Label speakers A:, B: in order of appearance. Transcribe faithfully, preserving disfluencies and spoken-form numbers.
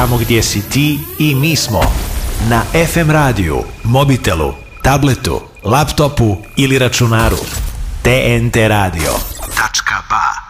A: Tamo gdje si ti i mi smo. Na ef em radiju, mobitelu, tabletu, laptopu ili računaru. te en te radio. Tačka ba.